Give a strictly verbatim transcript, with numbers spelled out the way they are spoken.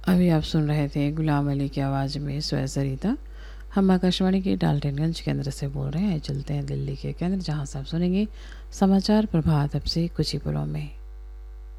अभी आप सुन रहे थे गुलाम अली की आवाज़ में स्वय सरिता। हम आकाशवाणी के डाल्टनगंज केंद्र से बोल रहे हैं। चलते हैं दिल्ली के केंद्र, जहां से आप सुनेंगे समाचार प्रभात अब से कुछ ही पलों में।